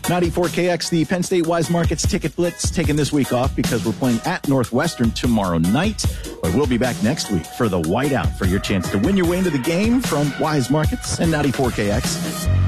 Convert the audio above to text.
94KX, the Penn State Wise Markets Ticket Blitz, taking this week off because we're playing at Northwestern tomorrow night. But we'll be back next week for the Whiteout for your chance to win your way into the game from Wise Markets and 94KX.